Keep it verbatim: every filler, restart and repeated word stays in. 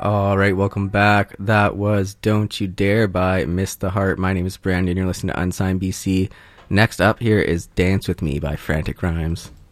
All right, welcome back. That was Don't You Dare by Miss the Heart. My name is Brandon. You're listening to Unsigned B C. Next up here is Dance With Me by Frantic Rhymes.